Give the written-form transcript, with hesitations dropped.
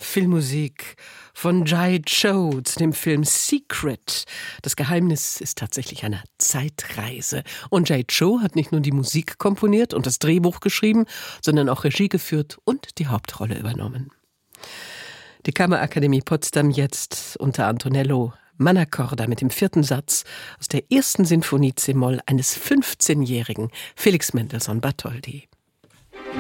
Filmmusik von Jai Cho zu dem Film Secret. Das Geheimnis ist tatsächlich eine Zeitreise. Und Jai Cho hat nicht nur die Musik komponiert und das Drehbuch geschrieben, sondern auch Regie geführt und die Hauptrolle übernommen. Die Kammerakademie Potsdam jetzt unter Antonello Mannacorda mit dem 4. Satz aus der 1. Sinfonie c-Moll eines 15-jährigen Felix Mendelssohn Bartholdy.